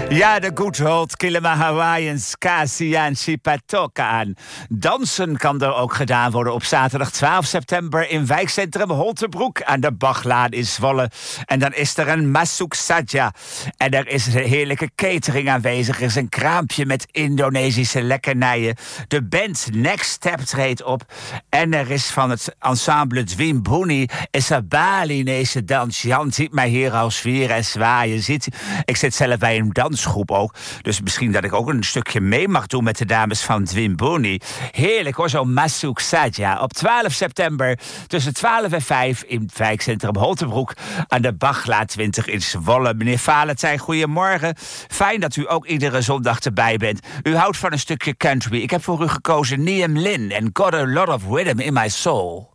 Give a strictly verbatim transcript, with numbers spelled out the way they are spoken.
Ja, de good old Kilima Hawaiians, Kasian Sipatokaan. Dansen kan er ook gedaan worden op zaterdag twaalf september... in wijkcentrum Holtebroek aan de Bachlaan in Zwolle. En dan is er een Masuk Saja. En er is een heerlijke catering aanwezig. Er is een kraampje met Indonesische lekkernijen. De band Next Step treedt op. En er is van het ensemble Dwimbuni... is een Balinese dans. Jan ziet mij hier al zwieren en zwaaien. Ziet, ik zit zelf bij een dansgroep ook. Dus misschien dat ik ook een stukje mee mag doen met de dames van Dwimbuni. Heerlijk hoor, zo'n Masuk Saja. Op twaalf september tussen twaalf en vijf in het wijkcentrum Holtebroek... aan de Bachlaan twintig in Zwolle. Meneer Valentijn, goedemorgen. Fijn dat u ook iedere zondag erbij bent. U houdt van een stukje country. Ik heb voor u gekozen Niam Lynn en Got a Lot of Rhythm in My Soul.